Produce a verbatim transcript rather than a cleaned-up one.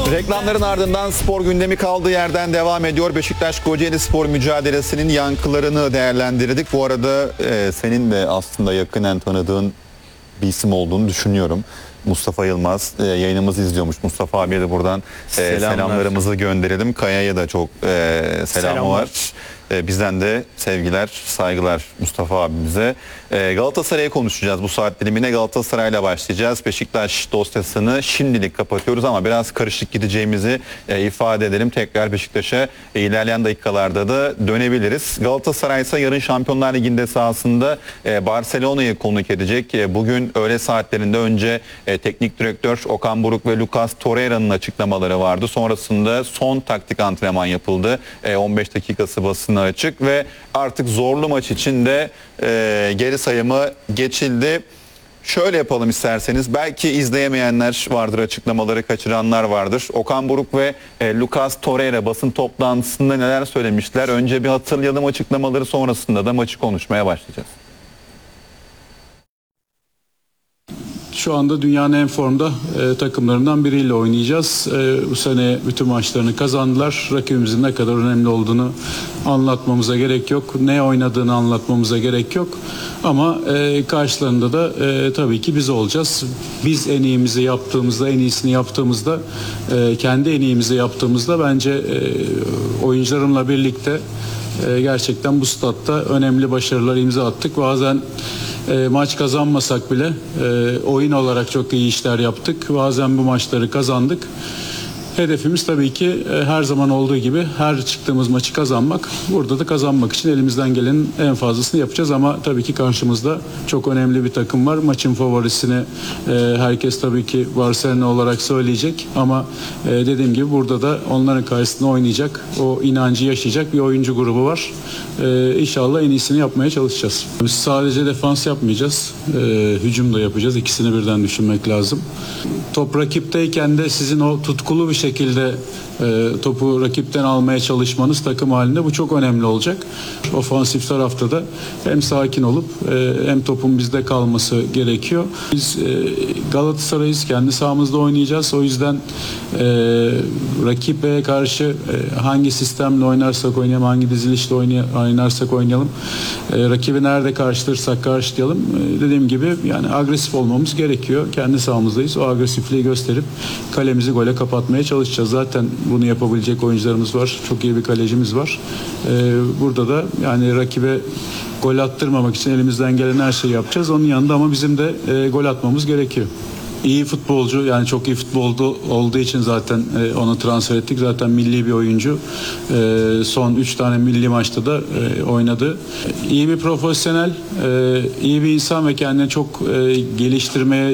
Reklamların ardından spor gündemi kaldığı yerden devam ediyor. Beşiktaş Kocaeli spor mücadelesinin yankılarını değerlendirdik. Bu arada e, senin de aslında yakinen tanıdığın bir isim olduğunu düşünüyorum. Mustafa Yılmaz e, yayınımızı izliyormuş. Mustafa abiye de buradan e, selamlarımızı gönderelim. Kaya'ya da çok e, selamı Selamlar. var. E, bizden de sevgiler, saygılar Mustafa abimize. E, Galatasaray'ı konuşacağız. Bu saat dilimine Galatasaray'la başlayacağız. Beşiktaş dosyasını şimdilik kapatıyoruz ama biraz karışık gideceğimizi e, ifade edelim. Tekrar Beşiktaş'a e, ilerleyen dakikalarda da dönebiliriz. Galatasaray ise yarın Şampiyonlar Ligi'nde sahasında e, Barcelona'yı konuk edecek. E, bugün öğle saatlerinde önce e, teknik direktör Okan Buruk ve Lucas Torreira'nın açıklamaları vardı. Sonrasında son taktik antrenman yapıldı. E, on beş dakikası basın açık ve artık zorlu maç için de e, geri sayımı geçildi. Şöyle yapalım isterseniz. Belki izleyemeyenler vardır, açıklamaları kaçıranlar vardır. Okan Buruk ve e, Lucas Torreira basın toplantısında neler söylemişler? Önce bir hatırlayalım açıklamaları, sonrasında da maçı konuşmaya başlayacağız. Şu anda dünyanın en formda e, takımlarından biriyle oynayacağız. E, bu sene bütün maçlarını kazandılar. Rakibimizin ne kadar önemli olduğunu anlatmamıza gerek yok. Ne oynadığını anlatmamıza gerek yok. Ama e, karşılarında da e, tabii ki biz olacağız. Biz en iyimizi yaptığımızda, en iyisini yaptığımızda, e, kendi en iyimizi yaptığımızda bence e, oyuncularımla birlikte e, gerçekten bu statta önemli başarılar imza attık. Bazen E, maç kazanmasak bile e, oyun olarak çok iyi işler yaptık. Bazen bu maçları kazandık. Hedefimiz tabii ki e, her zaman olduğu gibi her çıktığımız maçı kazanmak. Burada da kazanmak için elimizden gelenin en fazlasını yapacağız ama tabii ki karşımızda çok önemli bir takım var. Maçın favorisini e, herkes tabii ki Barcelona olarak söyleyecek ama e, dediğim gibi burada da onların karşısında oynayacak, o inancı yaşayacak bir oyuncu grubu var. E, İnşallah en iyisini yapmaya çalışacağız. Biz sadece defans yapmayacağız, e, hücum da yapacağız. İkisini birden düşünmek lazım. Top rakipteyken de sizin o tutkulu bir şey şekilde e, topu rakipten almaya çalışmanız takım halinde bu çok önemli olacak. Ofansif tarafta da hem sakin olup e, hem topun bizde kalması gerekiyor. Biz e, Galatasaray'ız, kendi sahamızda oynayacağız. O yüzden e, rakibe karşı e, hangi sistemle oynarsak oynayalım, hangi dizilişle oynarsak oynayalım, e, rakibi nerede karşılarsak karşılayalım. E, dediğim gibi yani agresif olmamız gerekiyor. Kendi sahamızdayız. O agresifliği gösterip kalemizi gole kapatmaya çalışacağız. Zaten bunu yapabilecek oyuncularımız var. Çok iyi bir kalecimiz var. Ee, burada da yani rakibe gol attırmamak için elimizden gelen her şeyi yapacağız. Onun yanında ama bizim de e, gol atmamız gerekiyor. İyi futbolcu, yani çok iyi futbolcu olduğu için zaten e, onu transfer ettik. Zaten milli bir oyuncu. E, son üç tane milli maçta da e, oynadı. İyi bir profesyonel, e, iyi bir insan ve kendini çok e, geliştirmeye